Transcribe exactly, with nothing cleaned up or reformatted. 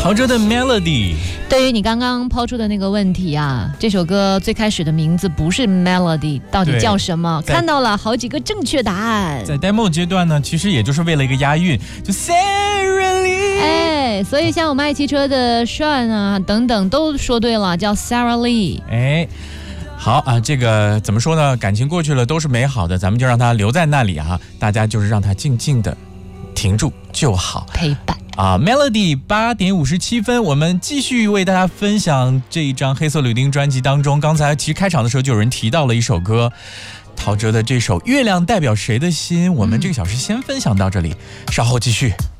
陶喆的 Melody。 对于你刚刚抛出的那个问题啊，这首歌最开始的名字不是 Melody， 到底叫什么？看到了好几个正确答案。 在 demo 阶段呢，其实也就是为了一个押韵，就 Sarah Lee。 哎，所以像我们爱汽车的 Sean 啊等等都说对了，叫 Sarah Lee。 哎，好啊，这个怎么说呢？感情过去了都是美好的，咱们就让它留在那里啊，大家就是让它静静的停住就好， 陪伴啊 ，Melody 八点五十七分，我们继续为大家分享这一张黑色柳丁专辑当中，刚才其实开场的时候就有人提到了一首歌，陶喆的这首《月亮代表谁的心》，我们这个小时先分享到这里，稍后继续。